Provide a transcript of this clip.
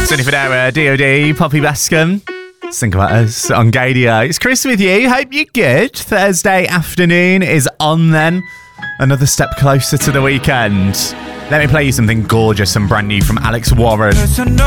Send for now, DOD, Poppy Bascom. Think about us on Gadio. It's Chris with you. Hope you're good. Thursday afternoon is on then. Another step closer to the weekend. Let me play you something gorgeous and brand new from Alex Warren.